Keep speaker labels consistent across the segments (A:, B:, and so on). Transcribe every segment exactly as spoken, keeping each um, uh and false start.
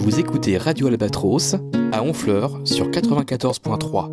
A: Vous écoutez Radio Albatros à Honfleur sur quatre-vingt-quatorze point trois.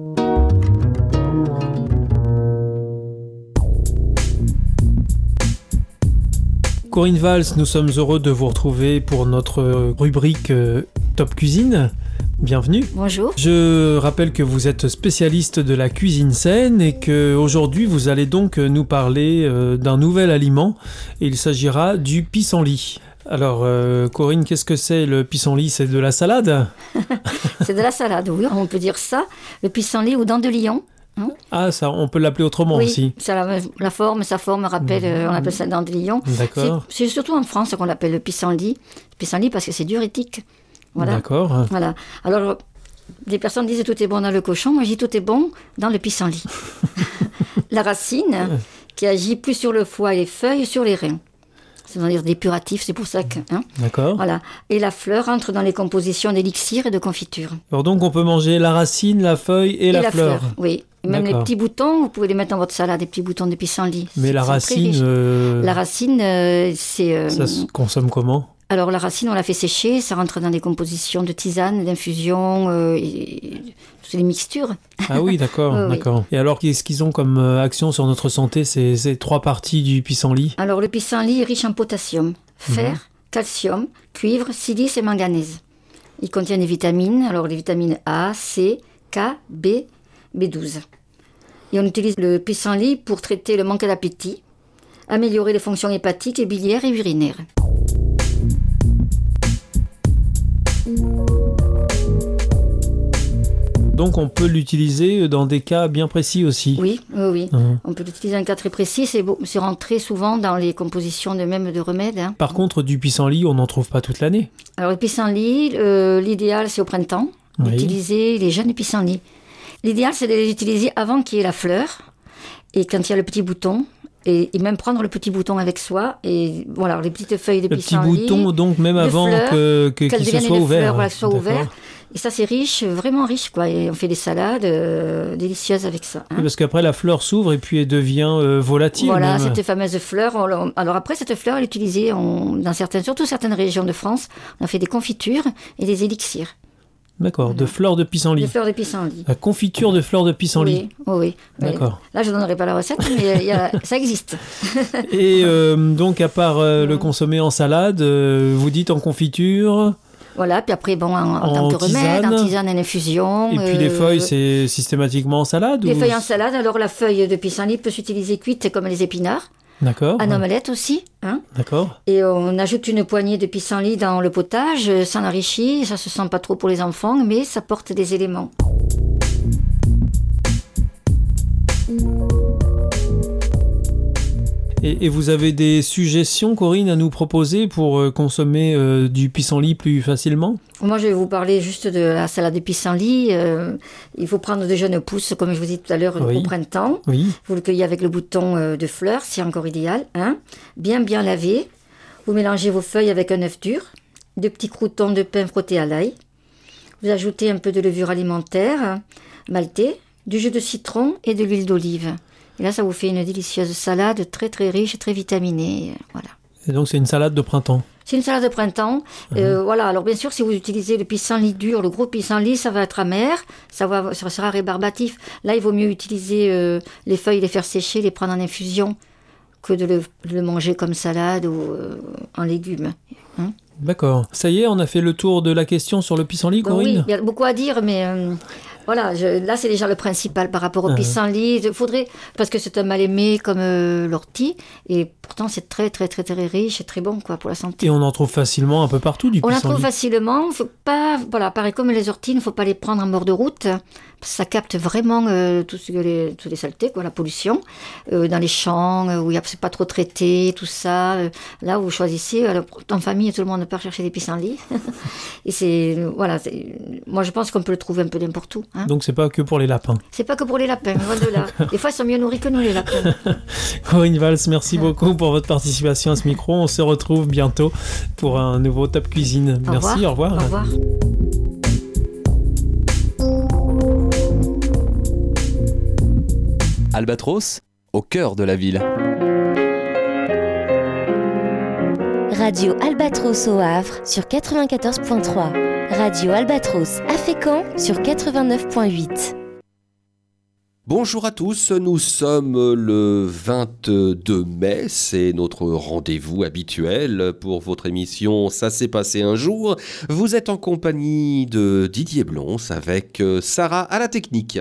B: Corinne Valls, nous sommes heureux de vous retrouver pour notre rubrique euh, Top Cuisine. Bienvenue.
C: Bonjour.
B: Je rappelle que vous êtes spécialiste de la cuisine saine et qu'aujourd'hui vous allez donc nous parler euh, d'un nouvel aliment. Il s'agira du pissenlit. Alors euh, Corinne, qu'est-ce que c'est le pissenlit? C'est de la salade?
C: C'est de la salade, oui, on peut dire ça. Le pissenlit ou dent de lion. Hein?
B: Ah, ça, on peut l'appeler autrement
C: oui,
B: aussi.
C: Oui, la, la forme, sa forme rappelle, mmh. on appelle ça dent de lion.
B: D'accord.
C: C'est, c'est surtout en France qu'on l'appelle le pissenlit. Le pissenlit parce que c'est diurétique. Voilà.
B: D'accord.
C: Voilà. Alors, les personnes disent tout est bon dans le cochon. Moi, je dis tout est bon dans le pissenlit. La racine, qui agit plus sur le foie et les feuilles, sur les reins. C'est-à-dire des puratifs, c'est pour ça que... Hein,
B: D'accord.
C: Voilà. Et la fleur entre dans les compositions d'élixir et de confiture.
B: Alors donc, on peut manger la racine, la feuille et, et la, la fleur.
C: fleur. Oui. Et même D'accord. les petits boutons, vous pouvez les mettre dans votre salade, des petits boutons de pissenlit.
B: Mais
C: c'est,
B: la,
C: c'est
B: racine, euh...
C: la racine... Euh, c'est... Euh...
B: Ça se consomme comment ?
C: Alors la racine, on la fait sécher, ça rentre dans des compositions de tisane, d'infusion, euh, et... c'est des mixtures.
B: Ah oui, d'accord,
C: oui,
B: d'accord.
C: Oui.
B: Et alors, qu'est-ce qu'ils ont comme action sur notre santé, ces, ces trois parties du pissenlit?
C: Alors le pissenlit est riche en potassium, fer, mmh. calcium, cuivre, silice et manganèse. Il contient des vitamines, alors les vitamines A, C, K, B, B douze. Et on utilise le pissenlit pour traiter le manque d'appétit, améliorer les fonctions hépatiques et biliaires et urinaires.
B: Donc on peut l'utiliser dans des cas bien précis aussi.
C: Oui, oui, oui.
B: Mmh.
C: On peut l'utiliser dans un cas très précis. C'est, beau, c'est rentré souvent dans les compositions de même de remèdes. Hein.
B: Par contre, du pissenlit, on n'en trouve pas toute l'année.
C: Alors le pissenlit, euh, l'idéal c'est au printemps, oui. d'utiliser les jeunes pissenlits. L'idéal c'est de les utiliser avant qu'il y ait la fleur et quand il y a le petit bouton. Et, et même prendre le petit bouton avec soi et voilà les petites feuilles de pissenlit.
B: Le petit bouton donc même avant
C: fleurs,
B: que, que qu'il se soit ouvert.
C: Fleurs, voilà, soit ouvert. Et ça c'est riche, vraiment riche quoi. Et on fait des salades euh, délicieuses avec ça. Hein.
B: Oui, parce qu'après la fleur s'ouvre et puis elle devient euh, volatile.
C: Voilà
B: même.
C: Cette fameuse fleur. On, alors après cette fleur elle est utilisée on, dans certaines, surtout certaines régions de France. On a fait des confitures et des élixirs.
B: D'accord, voilà. de fleurs de pissenlit.
C: De fleurs de pissenlit.
B: La confiture de fleurs de pissenlit.
C: Oui, oui, oui.
B: D'accord.
C: Là, je ne donnerai pas la recette, mais y a, ça existe.
B: Et euh, donc, à part euh, le consommer en salade, euh, vous dites en confiture.
C: Voilà, puis après, bon, en, en, en tant que remède, en tisane, en infusion.
B: Et puis euh, les feuilles, c'est systématiquement en salade?
C: Les
B: ou...
C: feuilles en salade, alors la feuille de pissenlit peut s'utiliser cuite comme les épinards.
B: D'accord.
C: En omelette aussi. Hein.
B: D'accord.
C: Et on ajoute une poignée de pissenlit dans le potage, ça l'enrichit, ça se sent pas trop pour les enfants, mais ça porte des éléments.
B: Et, et vous avez des suggestions, Corinne, à nous proposer pour euh, consommer euh, du pissenlit plus facilement?
C: Moi, je vais vous parler juste de la salade de pissenlit. Euh, il faut prendre de jeunes pousses, comme je vous disais tout à l'heure, oui. au printemps.
B: Oui.
C: Vous le cueillez avec le bouton euh, de fleurs, c'est encore idéal. Hein. Bien, bien lavé. Vous mélangez vos feuilles avec un œuf dur, deux petits croûtons de pain frottés à l'ail. Vous ajoutez un peu de levure alimentaire, maltée, du jus de citron et de l'huile d'olive. Et là, ça vous fait une délicieuse salade très très riche, très vitaminée. Voilà.
B: Et donc, c'est une salade de printemps?
C: C'est une salade de printemps. Mmh. Euh, voilà. Alors, bien sûr, si vous utilisez le pissenlit dur, le gros pissenlit, ça va être amer, ça, va, ça sera rébarbatif. Là, il vaut mieux utiliser euh, les feuilles, les faire sécher, les prendre en infusion, que de le, le manger comme salade ou euh, en légumes. Hein.
B: D'accord. Ça y est, on a fait le tour de la question sur le pissenlit, Corinne?
C: Oui, il y a beaucoup à dire, mais... Euh, Voilà, je, là c'est déjà le principal par rapport au pissenlit. Il faudrait, parce que c'est un mal aimé comme euh, l'ortie, et pourtant c'est très très très très riche et très bon quoi pour la santé.
B: Et on en trouve facilement un peu partout du
C: on
B: pissenlit.
C: On en trouve facilement. Faut pas, voilà, pareil comme les orties, il ne faut pas les prendre en bord de route. Parce que ça capte vraiment euh, tout ce que les, toutes les saletés, quoi, la pollution, euh, dans les champs euh, où c'est pas trop traité, tout ça. Euh, là, vous choisissez, alors, en famille, tout le monde part chercher des pissenlits. Et c'est, voilà, c'est, moi je pense qu'on peut le trouver un peu n'importe où. Hein.
B: Donc c'est pas que pour les lapins.
C: C'est pas que pour les lapins, loin de là. Des fois, ils sont mieux nourris que nous, les lapins.
B: Corinne Valls, merci beaucoup pour votre participation à ce micro. On se retrouve bientôt pour un nouveau Top Cuisine.
C: Au
B: merci,
C: revoir.
B: au revoir.
C: Au revoir.
A: Albatros, au cœur de la ville.
D: Radio Albatros au Havre sur quatre-vingt-quatorze point trois. Radio Albatros à Fécamp sur quatre-vingt-neuf point huit.
E: Bonjour à tous, nous sommes le vingt-deux mai, c'est notre rendez-vous habituel pour votre émission Ça s'est passé un jour. Vous êtes en compagnie de Didier Blons avec Sarah à la technique.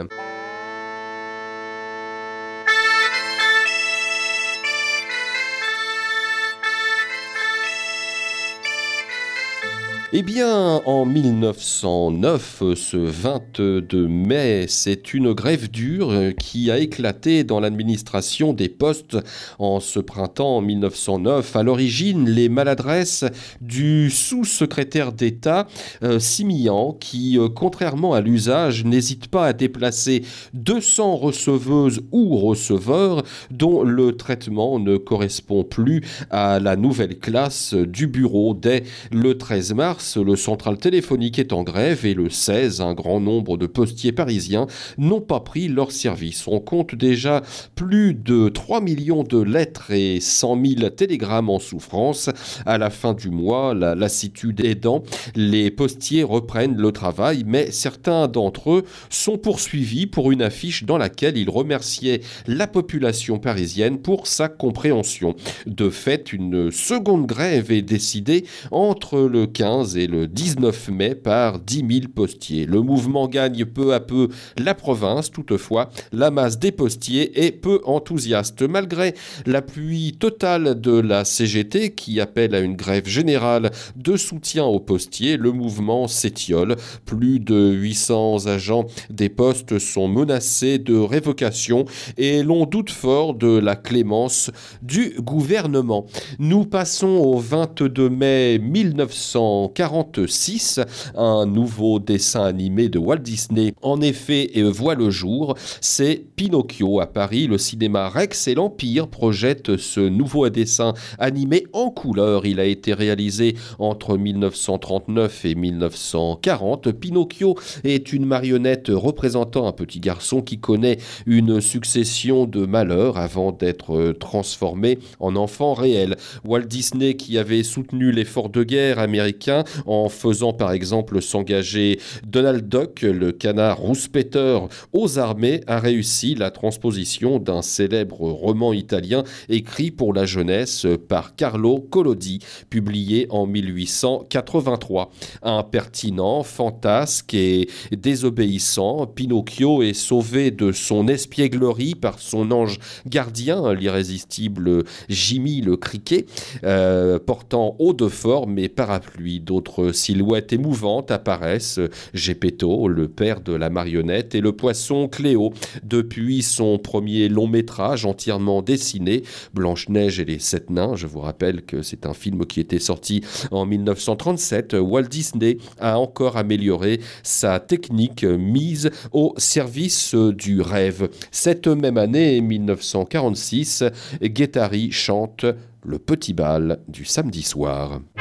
E: Eh bien, en mille neuf cent neuf, ce vingt-deux mai, c'est une grève dure qui a éclaté dans l'administration des postes en ce printemps mille neuf cent neuf. À l'origine, les maladresses du sous-secrétaire d'État euh, Simian, qui, euh, contrairement à l'usage, n'hésite pas à déplacer deux cents receveuses ou receveurs dont le traitement ne correspond plus à la nouvelle classe du bureau. Dès le treize mars, le central téléphonique est en grève et le seize, un grand nombre de postiers parisiens n'ont pas pris leur service. On compte déjà plus de trois millions de lettres et cent mille télégrammes en souffrance. À la fin du mois, la lassitude aidant, les postiers reprennent le travail, mais certains d'entre eux sont poursuivis pour une affiche dans laquelle ils remerciaient la population parisienne pour sa compréhension. De fait, une seconde grève est décidée entre le quinze et le dix-neuf mai par dix mille postiers. Le mouvement gagne peu à peu la province. Toutefois, la masse des postiers est peu enthousiaste. Malgré l'appui total de la C G T qui appelle à une grève générale de soutien aux postiers, le mouvement s'étiole. Plus de huit cents agents des postes sont menacés de révocation et l'on doute fort de la clémence du gouvernement. Nous passons au vingt-deux mai mille neuf cent quarante-six, un nouveau dessin animé de Walt Disney en effet voit le jour, c'est Pinocchio. À Paris, le cinéma Rex et l'Empire projettent ce nouveau dessin animé en couleur. Il a été réalisé entre mille neuf cent trente-neuf et mille neuf cent quarante. Pinocchio est une marionnette représentant un petit garçon qui connaît une succession de malheurs avant d'être transformé en enfant réel. Walt Disney, qui avait soutenu l'effort de guerre américain en faisant par exemple s'engager Donald Duck, le canard rouspéteur, aux armées, a réussi la transposition d'un célèbre roman italien écrit pour la jeunesse par Carlo Collodi, publié en mille huit cent quatre-vingt-trois. Impertinent, fantasque et désobéissant, Pinocchio est sauvé de son espièglerie par son ange gardien, l'irrésistible Jimmy le criquet, euh, portant haut de forme et parapluie. D'autres silhouettes émouvantes apparaissent, Geppetto, le père de la marionnette, et le poisson Cléo. Depuis son premier long métrage entièrement dessiné, Blanche-Neige et les Sept Nains, je vous rappelle que c'est un film qui était sorti en mille neuf cent trente-sept, Walt Disney a encore amélioré sa technique mise au service du rêve. Cette même année, mille neuf cent quarante-six, Guettari chante Le petit bal du samedi soir.